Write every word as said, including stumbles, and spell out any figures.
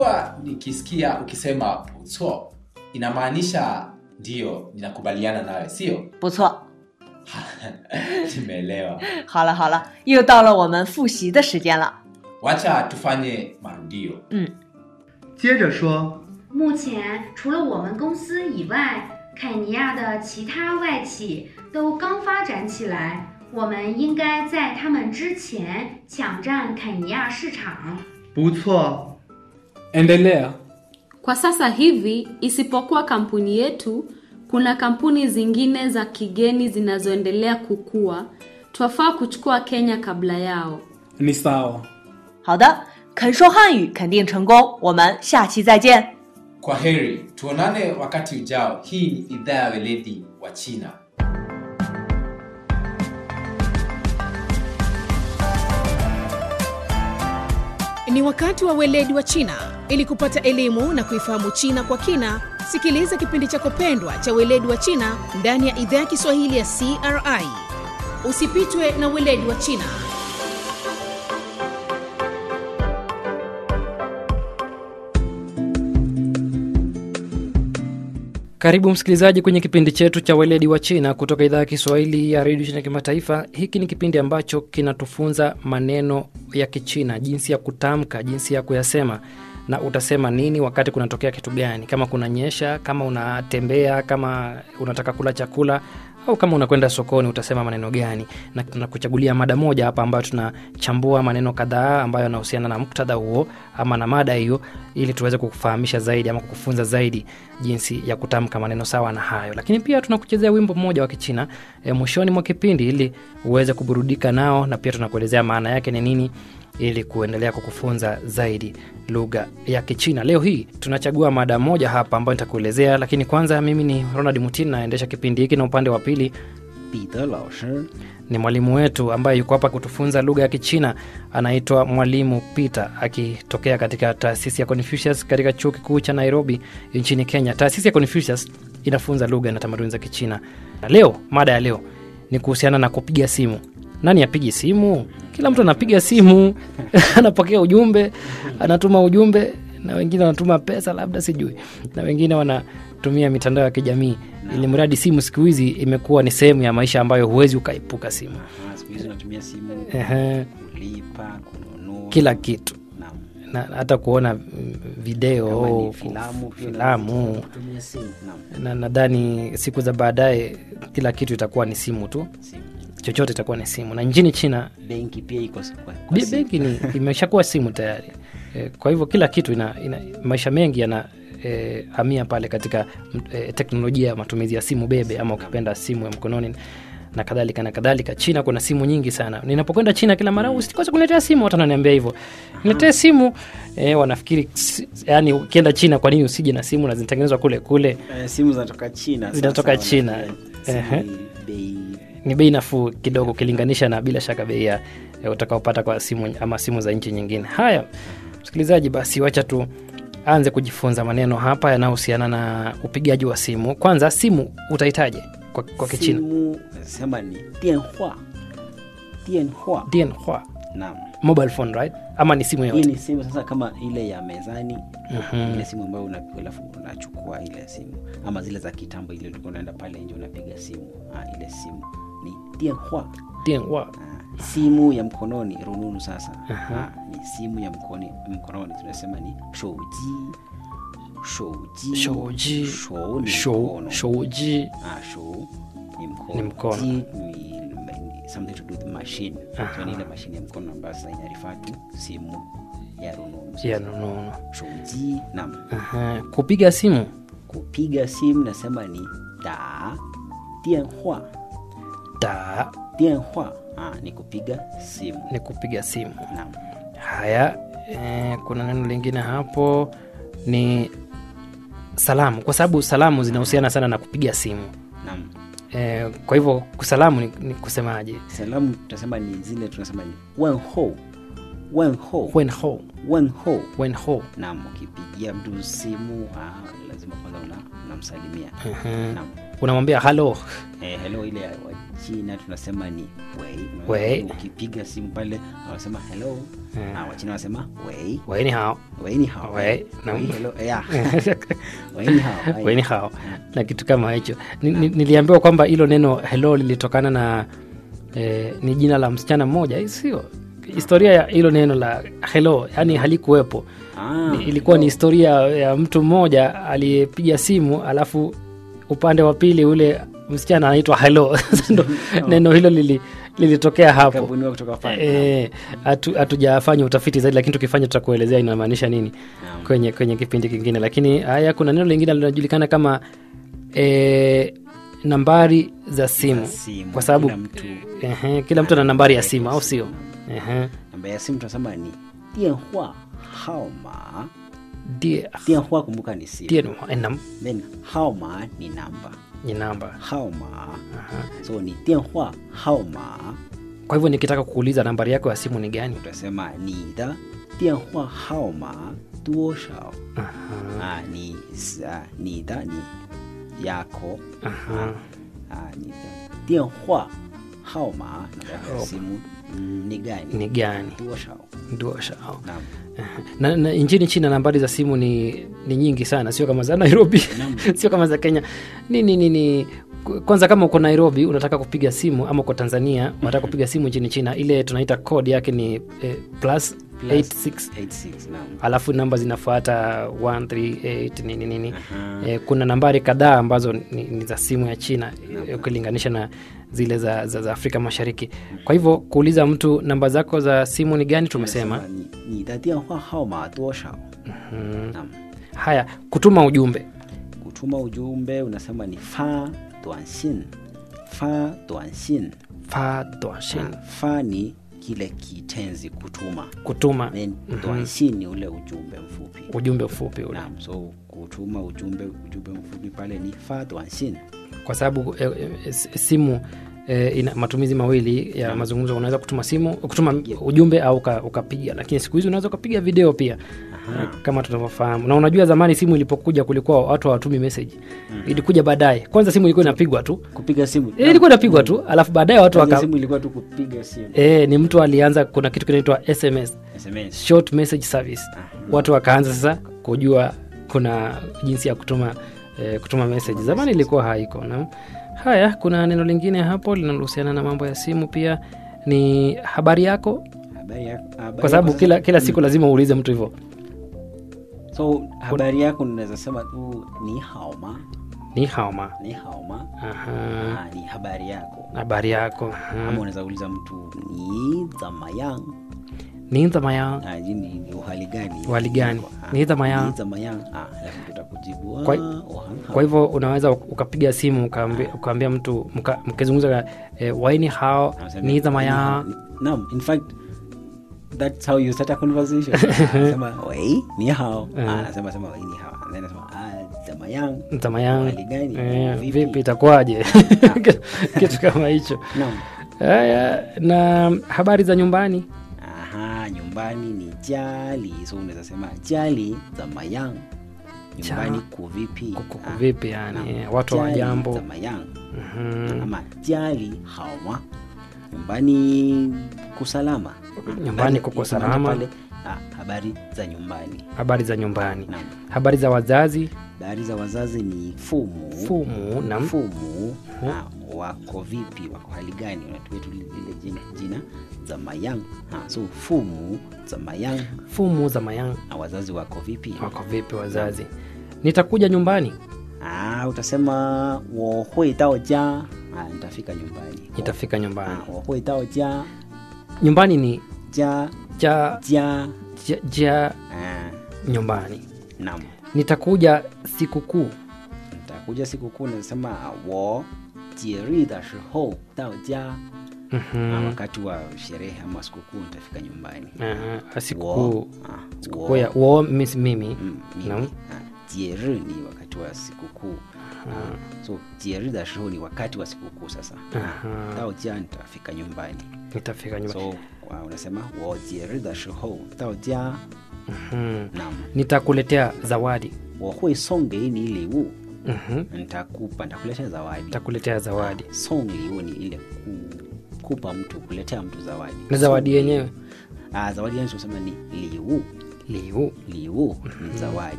Kwa nikisikia ukisema 不错 inamaanisha ndio ninakubaliana nawe, sio? 不错 Nimeelewa. 好了好了，又到了我们复习的时间了。 Wacha tufanye marudio. 嗯， 接着说， 目前除了我们公司以外，凯尼亚的其他外企都刚发展起来，我们应该在他们之前抢占凯尼亚市场。 不错。 Endelea. Kwa sasa hivi, isipokuwa kampuni yetu, kuna kampuni zingine za kigeni zinazoendelea kukua. Twafaa kuchukua Kenya kabla yao. Ni sawa. 好的，肯说汉语肯定成功，我们下期再见。 Kwaheri, tuonane wakati ujao. Hii ni idhaa ya weledi wa China. Ni wakati wa weledi wa China. Ili kupata elimu na kuifahamu China kwa kina, sikiliza kipindi chako pendwa cha weledi wa China ndani ya idhaa ya Kiswahili ya C R I. Usipitwe na weledi wa China. Karibu msikilizaji kwenye kipindi chetu cha weledi wa China kutoka idhaa ya Kiswahili ya Radio China Kimataifa. Hiki ni kipindi ambacho kinatufunza maneno ya Kichina, jinsi ya kutamka, jinsi ya kuyasema na utasema nini wakati kunatokea kitu gani, kama kunanyesha, kama unatembea, kama unataka kula chakula au kama unakwenda sokoni utasema maneno gani. Na tunakuchagulia mada moja hapa ambayo tunachambua maneno kadhaa ambayo yanahusiana na muktadha huo ama na mada hiyo, ili tuweze kukufahamisha zaidi ama kukufunza zaidi jinsi ya kutamka maneno sawa na hayo. Lakini pia tunakuchezea wimbo mmoja wa Kichina e, mwishoni mwa kipindi ili uweze kuburudika nao, na pia tunakuelezea maana yake ni nini ili kuendelea kukufunza zaidi lugha ya Kichina. Leo hii tunachagua mada moja hapa ambayo nitakuelezea, lakini kwanza mimi ni Ronald Mutin naendesha kipindi hiki, na upande wa pili Peter Lao ni mwalimu wetu ambaye yuko hapa kutufunza lugha ya Kichina. Anaitwa Mwalimu Peter akitokea katika taasisi ya Confucius katika chuo kikuu cha Nairobi nchini Kenya. Taasisi ya Confucius inafunza lugha na tamaduni za Kichina. Na leo mada ya leo ni kuhusiana na kupiga simu. Nani apigi simu? Kila mtu anapiga simu, anapokea ujumbe, anatuma ujumbe, na wengine wanatuma pesa labda sijui, na wengine wanatumia mitandao ya kijamii. Ili mradi simu siku hizi imekuwa ni sehemu ya maisha ambayo huwezi ukaipuka simu. Siku hizi unatumia simu kulipa, kununua kila kitu. Na hata kuona video, filamu, filamu. Kutumia simu. Na nadhani siku za baadaye kila kitu itakuwa ni simu tu. Simu. Chochote itakuwa ni simu. Na nchini China benki pia iko kwa, kwa simu. Benki ni imeshakuwa simu tayari. E, kwa hivyo kila kitu ina, ina maisha mengi yana e, hamia pale katika e, teknolojia ya matumizi ya simu bebe ama ukipenda simu ya mkononi na kadhalika na kadhalika. China kuna simu nyingi sana. Ninapokwenda China kila mara usikose kuniletea simu, watu wananiambia hivyo. Niletee simu. Eh, wanafikiri yani ukienda China kwa nini usije na simu na zinatengenezwa kule kule. E, simu zinatoka China. Zinatoka China. Eh. Bei ni bei nafuu kidogo ukilinganisha na bila shaka bei ya utakaopata kwa simu ama simu za nchi nyingine. Haya, msikilizaji, basi wacha tu anze kujifunza maneno hapa yanayohusiana na upigaji wa simu. Kwanza, simu utahitaje kwa, kwa Kichina? Simu sema ni dianhua. Dianhua. Dianhua. Naam. Mobile phone, right? Ama ni simu yote? Hii ni simu sasa kama ile ya mezani. Uh-huh. Ile simu ambayo unapiga alafu unachukua ile simu. Ama zile za kitambo ile ulikuwa unaenda pale nje unapiga simu. Ah, ile simu ni dianhua. Dianhua. Ah, simu ya mkononi, rununu sasa. Uh-huh. Ah, ni simu ya mkononi, mkononi tunasema ni shouji. Shouji. Shouji. Shou ni Shou. Shouji. Ah, shou ni mkono. Ni mkono. Ji ni something to do with the machine. Uh-huh. So ni ile machine ya mkono ambayo sasa inarifaa tu simu ya rununu. Ya rununu. Shouji. Naam. Aha. Kupiga simu. Kupiga simu nasema ni da dianhua. Da dianhua. Ah, ni kupiga simu. Ni kupiga simu. Naam. Haya, eh, kuna neno lingine hapo ni salamu, kwa sababu salamu zinahusiana sana na kupiga simu. Naam. Eh, kwa hivyo kusalamu ni, ni kusemaje? Salamu tutasema ni zile tunasema ni wen ho. wen ho wen ho wen ho wen ho naam ukipigia mtu simu ah, lazima kwanza una unamsalimia uh-huh. naam unamwambia hello eh hello ile wa China tunasema ni wei wei ukipiga simu pale wanasema hello uh-huh. ah wa China wanasema wei wei ni hao wei ni hao wei na hello yeah wei ni hao wei ni hao na kitu kama hicho ni, ni, niliambiwa kwamba hilo neno hello lilitokana na eh, ni jina la msichana mmoja sio historia ya hilo neno la hello yani halikuwepo ah, ni, ilikuwa hello. Ni historia ya mtu mmoja aliyepiga simu alafu upande wa pili ule msichana anaitwa hello ndo oh. neno hilo lili lilitokea hapo kabuniwa kutoka pale eh hatujafanya utafiti zaidi lakini tukifanya tutakuelezea inamaanisha nini no. kwenye kwenye kipindi kingine lakini haya kuna neno lingine linalojulikana kama eh nambari za simu, za simu. Kwa sababu kila mtu eh kila mtu ana nambari ya simu au sio eh namba ya simu tunasema ni dianhua haoma die dianhua kumbuka ni simu dianhua nam then haoma ni namba ni namba haoma uh-huh. so ni dianhua haoma kwa hivyo nikitaka kukuuliza nambari yako ya simu ni gani utasema ni da dianhua haoma duoshao uh-huh. ah ni uh, ni da ni yako uh-huh. ah ni dianhua haoma namba ya simu mm, ni gani ni gani duoshao duoshao naam na, na nchini China nambari za simu ni ni nyingi sana sio kama za Nairobi sio kama za Kenya ni ni ni kwanza kama uko Nairobi unataka kupiga simu ama uko Tanzania unataka kupiga simu nchini China ile tunaita code yake ni eh, plus eighty six naam alafu namba zinafuata one three eight nini nini uh-huh. eh, kuna nambari kadhaa ambazo ni, ni za simu ya China uh-huh. ukilinganisha na zile za, za, za Afrika Mashariki. Kwa hivyo kuuliza mtu namba zako za simu ni gani tumesema ni ni dianhua haoma duoshao mhm naam haya kutuma ujumbe kutuma ujumbe unasema ni fa duanxin fa duanxin fa duanxin fa ni kile kitenzi kutuma kutuma then duanxin ni ule ujumbe mfupi ujumbe mfupi ule naam so kutuma ujumbe ujumbe mfupi pale ni fa duanxin kwa sababu eh, eh, simu eh, ina matumizi mawili ya mazungumzo unaweza kutuma simu kutuma ujumbe au ukapiga lakini siku hizi unaweza kupiga video pia Aha. kama tunavyofahamu na unajua zamani simu ilipokuja kulikuwa watu hawatumi message mm. ilikuja baadaye kwanza simu ilikuwa inapigwa tu kupiga simu e, ilikuwa inapigwa tu alafu baadaye watu waka simu ilikuwa tu kupiga simu eh ni mtu alianza kuna kitu kinaitwa S M S S M S short message service Aha. watu wakaanza sasa kujua kuna jinsi ya kutuma eh, kutuma message zamani ilikuwa haiko na haya kuna neno lingine hapo linalohusiana na mambo ya simu pia ni habari yako habari yako habari kwa sababu kila kila siku lazima uulize mtu hivyo so habari yako unaweza sema tu ni haoma ni haoma ni haoma aha ah, ni habari yako habari yako ama unaweza uliza mtu ni zamayang ni zamayang ah ni, ni uhali gani uhali gani ni zamayang ni zamayang ah alafu tutakujibu kwa, kwa hivyo unaweza ukapiga simu ukaambia ukaambia mtu mkizungumza eh, waini hao ni zamayang naam in fact that's how you start a conversation sema wei ni hao anasema sema wei ni hao anasema ah zamayang zamayang hali gani eh, vipi itakuwaje kitu kama hicho naam haya na habari za nyumbani aha nyumbani ni jali so unaweza sema jali zamayang nyumbani kuvipi kuvipi yani watu wa jambo zamayang mhm ama jali hawa nyumbani kusalama nyumbani kuko salama pale ah, habari za nyumbani habari za nyumbani na habari za wazazi habari za wazazi ni fumu fumu na fumu na wako vipi wako hali gani unatuwetu lile jina, jina za mayang ha, so fumu za mayang fumu za mayang na wazazi wako vipi wako vipi wazazi nitakuja nyumbani ah utasema wo hui dao jia ah nitafika nyumbani nitafika nyumbani wo hui dao jia nyumbani ni jia ja jia ja, ja ah nyumbani naam nitakuja sikukuu nitakuja sikukuu nasema wo jieri da shihou dao jia mhm wakati wa sherehe ama sikukuu nitafika nyumbani ah sikukuu sikukuu ya wo miss mimi naam jieri ni wakati wa sikukuu uh, so jieri da shihou ni wakati wa sikukuu sasa dao jia nitafika nyumbani nitafika nyumbani so uh, unasema 我节日的时候到家 Mhm. naam Nitakuletea zawadi. 我会送给你礼物 Mhm. nitakupa nitakuletea zawadi Nitakuletea zawadi. song liu ni ile ku, kupa mtu kuletea mtu zawadi Na zawadi Song yenyewe? liu. Ah zawadi yenyewe tunasema ni liu Liu. liu ni zawadi